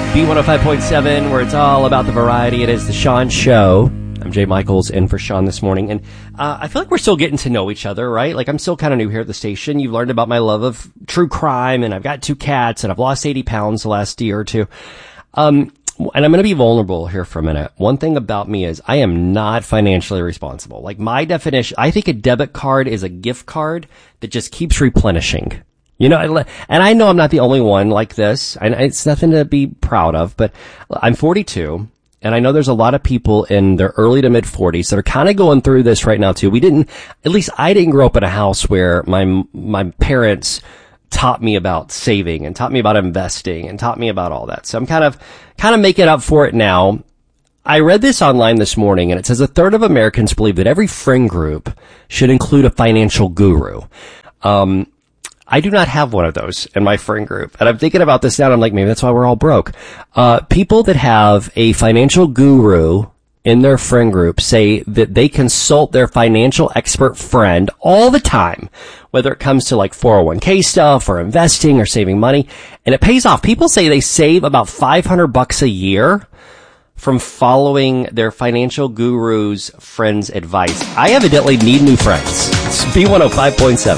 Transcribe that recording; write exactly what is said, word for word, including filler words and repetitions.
B one oh five point seven, where it's all about the variety. It is the Sean Show. I'm Jay Michaels in for Sean this morning. And uh, I feel like we're still getting to know each other, right? Like, I'm still kind of new here at the station. You've learned about my love of true crime, and I've got two cats, and I've lost eighty pounds the last year or two. Um, and I'm going to be vulnerable here for a minute. One thing about me is I am not financially responsible. Like, my definition, I think a debit card is a gift card that just keeps replenishing. You know, and I know I'm not the only one like this, and it's nothing to be proud of, but I'm forty-two, and I know there's a lot of people in their early to mid forties that are kind of going through this right now too. We didn't, at least I didn't grow up in a house where my, my parents taught me about saving and taught me about investing and taught me about all that. So I'm kind of, kind of making up for it now. I read this online this morning, and it says a third of Americans believe that every friend group should include a financial guru. Um, I do not have one of those in my friend group. And I'm thinking about this now, and I'm like, maybe that's why we're all broke. Uh, people that have a financial guru in their friend group say that they consult their financial expert friend all the time, whether it comes to like four oh one k stuff or investing or saving money, and it pays off. People say they save about five hundred bucks a year from following their financial guru's friend's advice. I evidently need new friends. It's B one oh five point seven.